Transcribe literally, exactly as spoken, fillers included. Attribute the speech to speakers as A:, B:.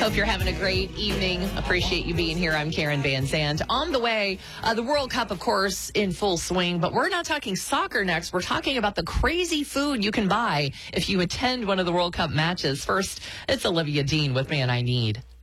A: Hope you're having a great evening. Appreciate you being here. I'm Karen Van Zandt. On the way, uh, the World Cup, of course, in full swing, but we're not talking soccer next. We're talking about the crazy food you can buy if you attend one of the World Cup matches. First, it's Olivia Dean with Man I Need.